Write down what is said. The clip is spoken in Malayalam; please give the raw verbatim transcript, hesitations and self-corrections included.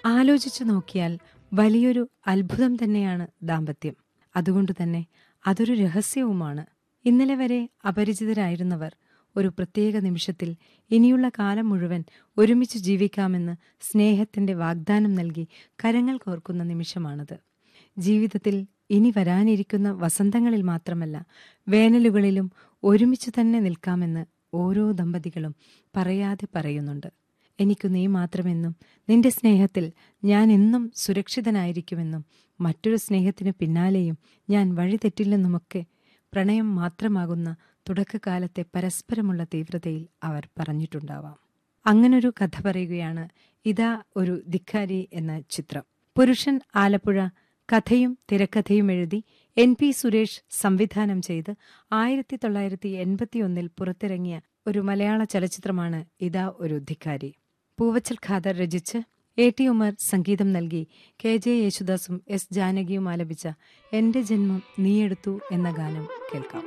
ആലോചിച്ചു നോക്കിയാൽ വലിയൊരു അത്ഭുതം തന്നെയാണ് ദാമ്പത്യം. അതുകൊണ്ട് തന്നെ അതൊരു രഹസ്യവുമാണ്. ഇന്നലെ വരെ അപരിചിതരായിരുന്നവർ ഒരു പ്രത്യേക നിമിഷത്തിൽ ഇനിയുള്ള കാലം മുഴുവൻ ഒരുമിച്ച് ജീവിക്കാമെന്ന് സ്നേഹത്തിന്റെ വാഗ്ദാനം നൽകി കരങ്ങൾ കോർക്കുന്ന നിമിഷമാണത്. ജീവിതത്തിൽ ഇനി വരാനിരിക്കുന്ന വസന്തങ്ങളിൽ മാത്രമല്ല, വേനലുകളിലും ഒരുമിച്ച് തന്നെ നിൽക്കാമെന്ന് ഓരോ ദമ്പതികളും പറയാതെ പറയുന്നുണ്ട്. എനിക്കു നീ മാത്രമെന്നും നിന്റെ സ്നേഹത്തിൽ ഞാൻ എന്നും സുരക്ഷിതനായിരിക്കുമെന്നും മറ്റൊരു സ്നേഹത്തിനു പിന്നാലെയും ഞാൻ വഴിതെറ്റില്ലെന്നുമൊക്കെ പ്രണയം മാത്രമാകുന്ന തുടക്കകാലത്തെ പരസ്പരമുള്ള തീവ്രതയിൽ അവർ പറഞ്ഞിട്ടുണ്ടാവാം. അങ്ങനൊരു കഥ പറയുകയാണ് ഇതാ ഒരു ധിക്കാരി എന്ന ചിത്രം. പുരുഷൻ ആലപ്പുഴ കഥയും തിരക്കഥയും എഴുതി എൻ പി സുരേഷ് സംവിധാനം ചെയ്ത് ആയിരത്തി തൊള്ളായിരത്തി എൺപത്തി ഒന്നിൽ പുറത്തിറങ്ങിയ ഒരു മലയാള ചലച്ചിത്രമാണ് ഇതാ ഒരു ധിക്കാരി. പൂവച്ചൽ ഖാദർ രചിച്ച് എ ടി ഉമർ സംഗീതം നൽകി കെ ജെ യേശുദാസും എസ് ജാനകിയും ആലപിച്ച എന്റെ ജന്മം നീയെടുത്തു എന്ന ഗാനം കേൾക്കാം.